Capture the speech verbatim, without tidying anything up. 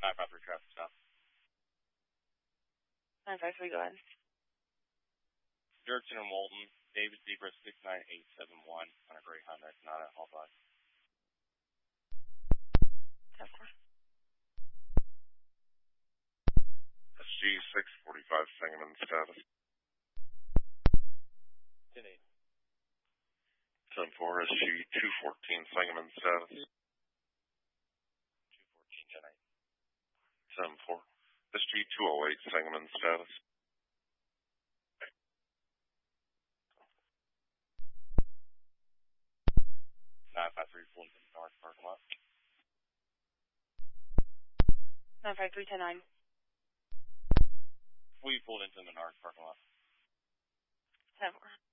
nine five three traffic stop. nine five three, go ahead. Dirksen and Walton, David Zebra six nine eight seven one on a gray Honda Sonata, all five. ten four. S G six forty-five, Sangamon status. ten eight. ten four, S G two fourteen, Sangamon status. two fourteen, ten eight. ten four, S G two oh eight, Sangamon status. nine five three, pulled into the north parking lot. nine five three, ten nine. We pulled into the north parking lot. ten four.